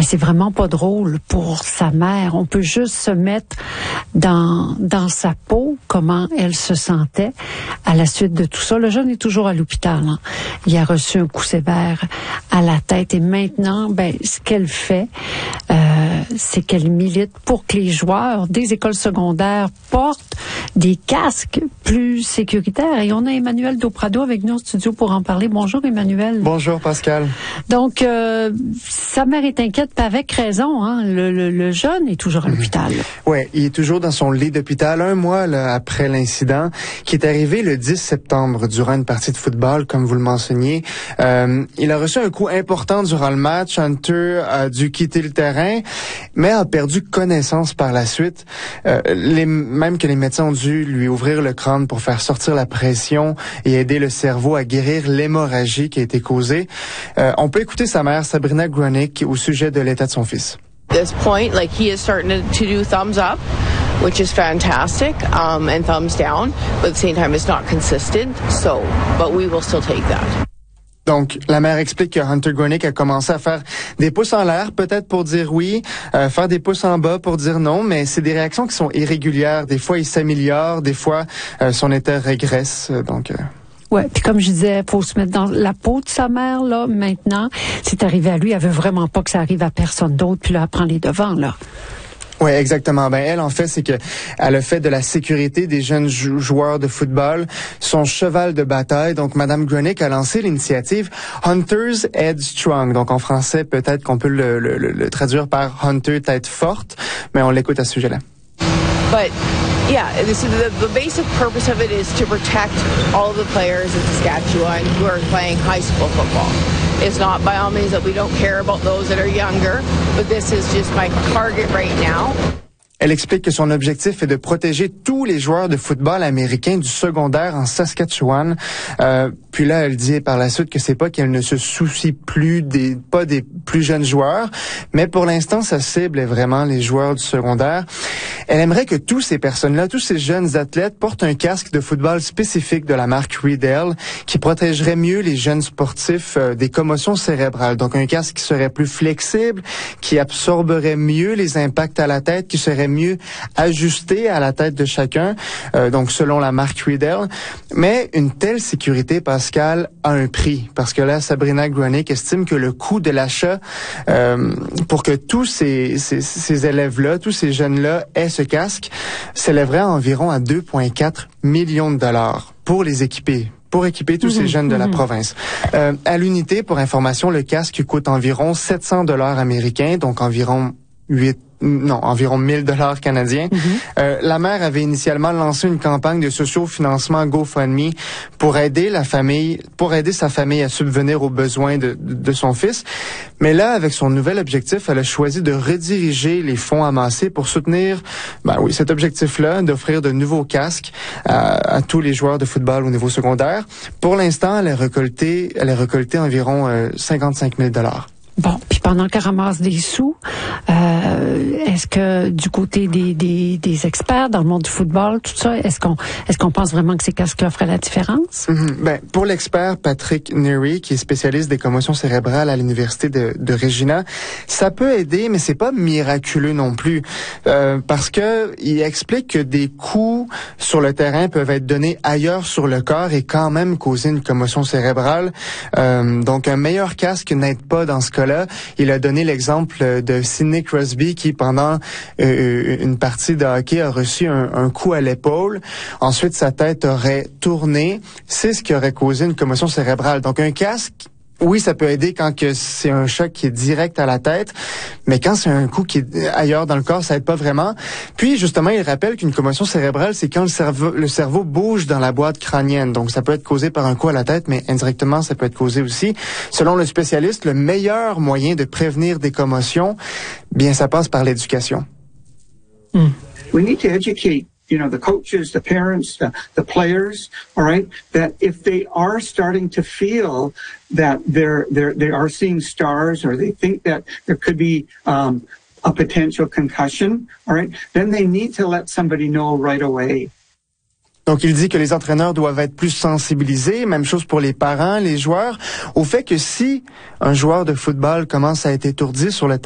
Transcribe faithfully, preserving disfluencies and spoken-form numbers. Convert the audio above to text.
c'est vraiment pas drôle pour sa mère. On peut juste se mettre dans dans sa peau, comment elle se sentait à la suite de tout ça. Le jeune est toujours à l'hôpital. Hein. Il a reçu un coup sévère à la tête et maintenant, ben, ce qu'elle fait, euh, c'est qu'elle milite pour que les joueurs des écoles secondaires portent des casques plus sécuritaires. Et on a Emmanuel Dauprado avec nous au studio pour en parler. Bonjour Emmanuel. Bonjour Pascal. Donc, euh, sa mère est inquiète, pas avec raison. Hein? Le, le, le jeune est toujours à l'hôpital. Oui, il est toujours dans son lit d'hôpital un mois là, après l'incident qui est arrivé le dix septembre durant une partie de football, comme vous le mentionniez. Euh, il a reçu un coup important durant le match. Hunter a dû quitter le terrain, mais a perdu connaissance par la suite. Euh, les, même que les médecins ont dû lui ouvrir le crâne pour faire sortir la pression et aider le cerveau à guérir l'hémorragie qui a été causée. Euh, on peut écouter sa mère, Sabrina Gronick, au sujet de l'état de son fils. At this point, like he is starting to, to do thumbs up, which is fantastic, um, and thumbs down, but at the same time it's not consistent, so, but we will still take that. Donc, la mère explique que Hunter Gronick a commencé à faire des pouces en l'air, peut-être pour dire oui, euh, faire des pouces en bas pour dire non, mais c'est des réactions qui sont irrégulières. Des fois, il s'améliore, des fois, euh, son état régresse, donc... Euh... Ouais, puis comme je disais, faut se mettre dans la peau de sa mère, là, maintenant. C'est arrivé à lui, elle veut vraiment pas que ça arrive à personne d'autre, puis là, elle prend les devants, là. Oui, exactement. Ben elle, en fait, c'est que elle a fait de la sécurité des jeunes jou- joueurs de football son cheval de bataille. Donc, Madame Gronick a lancé l'initiative Hunters Head Strong. Donc, en français, peut-être qu'on peut le, le, le traduire par Hunter tête forte, mais on l'écoute à ce sujet-là. But yeah, this is the, the basic purpose of it is to protect all of the players in Saskatchewan who are playing high school football. It's not by all means that we don't care about those that are younger, but this is just my target right now. Elle explique que son objectif est de protéger tous les joueurs de football américains du secondaire en Saskatchewan. Euh, puis là, elle dit par la suite que c'est pas qu'elle ne se soucie plus des pas des plus jeunes joueurs, mais pour l'instant, sa cible est vraiment les joueurs du secondaire. Elle aimerait que tous ces personnes-là, tous ces jeunes athlètes portent un casque de football spécifique de la marque Riedel qui protégerait mieux les jeunes sportifs euh, des commotions cérébrales. Donc un casque qui serait plus flexible, qui absorberait mieux les impacts à la tête, qui serait mieux ajusté à la tête de chacun, euh, donc selon la marque Riedel. Mais une telle sécurité, Pascal, a un prix, parce que là, Sabrina Gronick estime que le coût de l'achat euh, pour que tous ces, ces, ces élèves-là, tous ces jeunes-là aient ce casque, s'élèverait environ à deux virgule quatre millions de dollars pour les équiper. Pour équiper tous mmh, ces jeunes de mmh. la province. Euh, à l'unité, pour information, le casque coûte environ sept cents dollars américains, donc environ huit non, environ mille dollars canadiens. Mm-hmm. Euh, la mère avait initialement lancé une campagne de socio-financement GoFundMe pour aider la famille, pour aider sa famille à subvenir aux besoins de, de, de son fils. Mais là, avec son nouvel objectif, elle a choisi de rediriger les fonds amassés pour soutenir, ben oui, cet objectif-là, d'offrir de nouveaux casques à, à tous les joueurs de football au niveau secondaire. Pour l'instant, elle a récolté, elle a récolté environ euh, cinquante-cinq mille dollars. Bon, puis pendant qu'elle ramasse des sous, euh, est-ce que du côté des, des, des experts dans le monde du football, tout ça, est-ce qu'on est-ce qu'on pense vraiment que ces casques-là feraient la différence? Mm-hmm. Ben, pour l'expert Patrick Neary, qui est spécialiste des commotions cérébrales à l'université de, de Regina, ça peut aider, mais c'est pas miraculeux non plus, euh, parce que il explique que des coups sur le terrain peuvent être donnés ailleurs sur le corps et quand même causer une commotion cérébrale. Euh, donc, un meilleur casque n'aide pas dans ce cas-là. Il a donné l'exemple de Sidney Crosby qui, pendant euh, une partie de hockey, a reçu un, un coup à l'épaule. Ensuite, sa tête aurait tourné. C'est ce qui aurait causé une commotion cérébrale. Donc, un casque, oui, ça peut aider quand que c'est un choc qui est direct à la tête, mais quand c'est un coup qui est ailleurs dans le corps, ça aide pas vraiment. Puis, justement, il rappelle qu'une commotion cérébrale, c'est quand le cerveau, le cerveau bouge dans la boîte crânienne. Donc, ça peut être causé par un coup à la tête, mais indirectement, ça peut être causé aussi. Selon le spécialiste, le meilleur moyen de prévenir des commotions, bien, ça passe par l'éducation. Mm. We need to educate. You know, the coaches, the parents, the, the players, all right, that if they are starting to feel that they're, they're, they are seeing stars or they think that there could be um, a potential concussion, all right, then they need to let somebody know right away. Donc, il dit que les entraîneurs doivent être plus sensibilisés, même chose pour les parents, les joueurs, au fait que si un joueur de football commence à être étourdi sur le